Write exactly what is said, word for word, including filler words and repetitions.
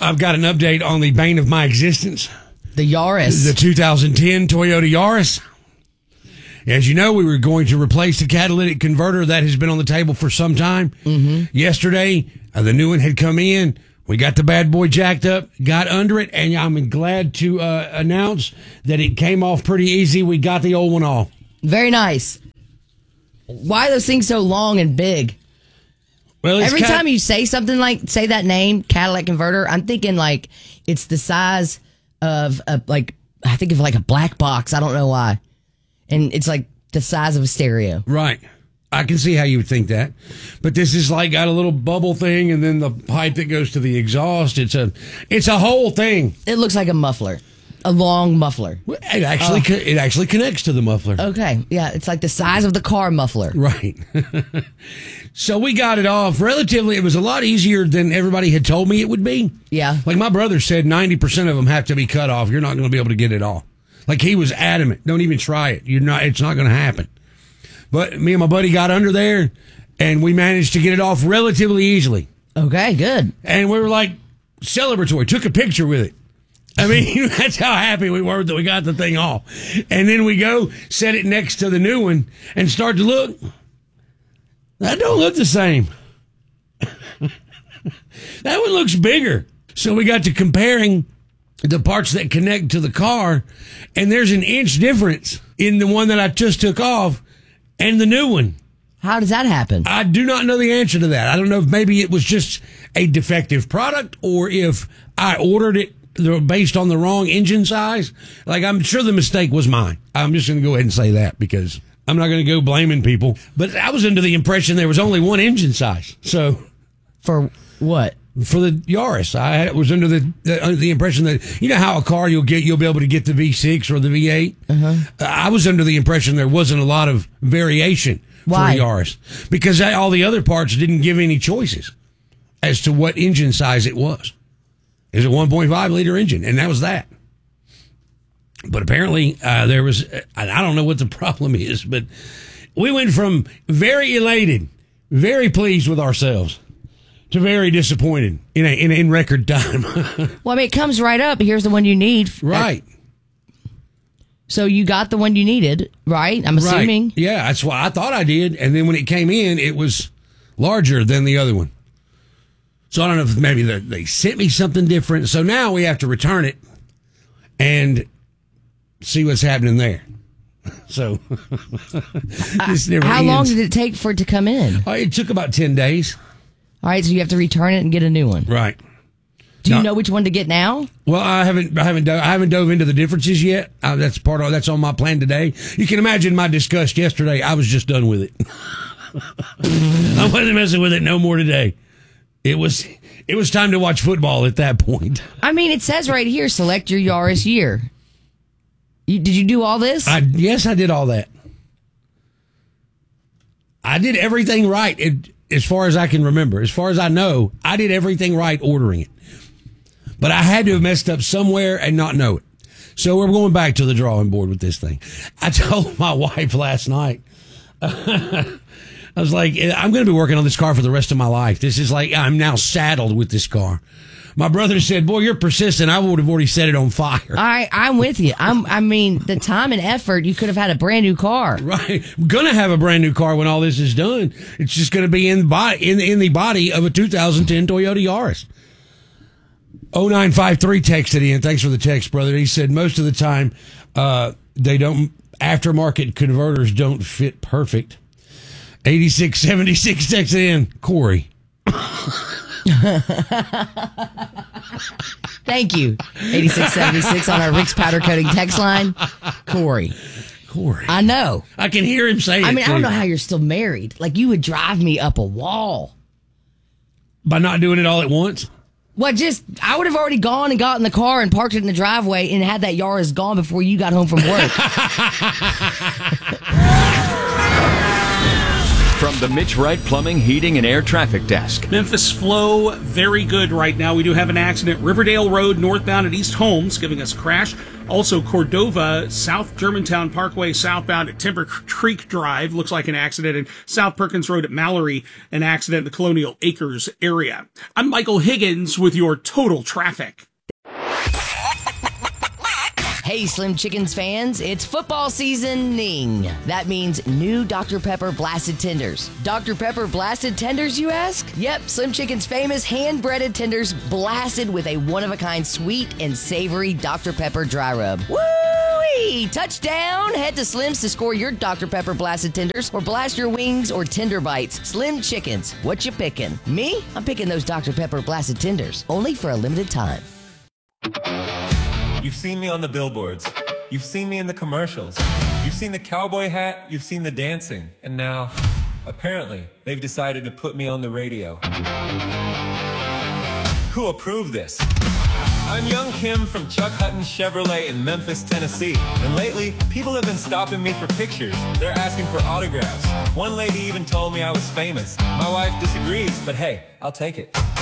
I've got an update on the bane of my existence. The Yaris. The two thousand ten Toyota Yaris. As you know, we were going to replace the catalytic converter. That has been on the table for some time. Mm-hmm. Yesterday, uh, the new one had come in. We got the bad boy jacked up, got under it, and I'm glad to uh, announce that it came off pretty easy. We got the old one off. Very nice. Why are those things so long and big? Well, every cat- time you say something like, say that name, catalytic converter, I'm thinking like it's the size of a, like, I think of like a black box. I don't know why. And it's like the size of a stereo. Right. I can see how you would think that. But this is like got a little bubble thing and then the pipe that goes to the exhaust. It's a it's a whole thing. It looks like a muffler. A long muffler. It actually Oh. co- it actually connects to the muffler. Okay. Yeah, it's like the size of the car muffler. Right. So we got it off relatively. It was a lot easier than everybody had told me it would be. Yeah. Like my brother said, ninety percent of them have to be cut off. You're not going to be able to get it off. Like he was adamant. Don't even try it. You're not. It's not going to happen. But me and my buddy got under there, and we managed to get it off relatively easily. Okay, good. And we were like celebratory. Took a picture with it. I mean, that's how happy we were that we got the thing off. And then we go set it next to the new one and start to look. That don't look the same. That one looks bigger. So we got to comparing the parts that connect to the car, and there's an inch difference in the one that I just took off and the new one. How does that happen? I do not know the answer to that. I don't know if maybe it was just a defective product or if I ordered it based on the wrong engine size. Like, I'm sure the mistake was mine. I'm just going to go ahead and say that because I'm not going to go blaming people. But I was under the impression there was only one engine size. So, For what? for the Yaris, I was under the, the under the impression that, you know how a car you'll get you'll be able to get the V six or the V eight. Uh-huh. I was under the impression there wasn't a lot of variation Why? for the Yaris because all the other parts didn't give any choices as to what engine size it was. It's a one point five liter engine, and that was that. But apparently, uh, there was, I don't know what the problem is, but we went from very elated, very pleased with ourselves, to very disappointed in a, in, in record time. Well, I mean, it comes right up. Here's the one you need. Right. So you got the one you needed, right? I'm Right. assuming. Yeah, that's what I thought I did. And then when it came in, it was larger than the other one. So I don't know if maybe they, they sent me something different. So now we have to return it and see what's happening there. So this never How ends. long did it take for it to come in? Oh, it took about ten days. All right, so you have to return it and get a new one. Right. Do you No. know which one to get now? Well, I haven't, I haven't, dove, I haven't dove into the differences yet. Uh, that's part of that's on my plan today. You can imagine my disgust yesterday. I was just done with it. I wasn't messing with it no more today. It was, it was time to watch football at that point. I mean, it says right here, select your Yaris year. You, did you do all this? I yes, I did all that. I did everything right, it, as far as I can remember. As far as I know, I did everything right ordering it. But I had to have messed up somewhere and not know it. So we're going back to the drawing board with this thing. I told my wife last night, I was like, I'm going to be working on this car for the rest of my life. This is like, I'm now saddled with this car. My brother said, boy, you're persistent. I would have already set it on fire. I, I'm with you. I'm, I mean, the time and effort, you could have had a brand new car. Right. I'm going to have a brand new car when all this is done. It's just going to be in, body, in, in the body of a two thousand ten Toyota Yaris. oh nine five three texted in. Thanks for the text, brother. He said most of the time uh, they don't, aftermarket converters don't fit perfect. eighty-six seventy-six texted in. Corey. Thank you. eighty-six seventy-six on our Rick's Powder Coating text line. Corey. Corey. I know. I can hear him say it. I mean, I too. don't know how you're still married. Like, you would drive me up a wall. By not doing it all at once? What, just, I would have already gone and got in the car and parked it in the driveway and had that Yaris gone before you got home from work. From the Mitch Wright Plumbing, Heating, and Air Traffic Desk. Memphis flow, very good right now. We do have an accident. Riverdale Road, northbound at East Holmes, giving us a crash. Also, Cordova, South Germantown Parkway, southbound at Timber Creek Drive. Looks like an accident. And South Perkins Road at Mallory, an accident in the Colonial Acres area. I'm Michael Higgins with your total traffic. Hey, Slim Chickens fans, it's football seasoning. That means new Doctor Pepper Blasted Tenders. Doctor Pepper Blasted Tenders, you ask? Yep, Slim Chickens' famous hand-breaded tenders blasted with a one-of-a-kind sweet and savory Doctor Pepper dry rub. Woo-wee! Touchdown! Head to Slim's to score your Doctor Pepper Blasted Tenders or blast your wings or tender bites. Slim Chickens, what you picking? Me? I'm picking those Doctor Pepper Blasted Tenders, only for a limited time. You've seen me on the billboards. You've seen me in the commercials. You've seen the cowboy hat. You've seen the dancing. And now, apparently, they've decided to put me on the radio. Who approved this? I'm Young Kim from Chuck Hutton Chevrolet in Memphis, Tennessee. And lately, people have been stopping me for pictures. They're asking for autographs. One lady even told me I was famous. My wife disagrees, but hey, I'll take it.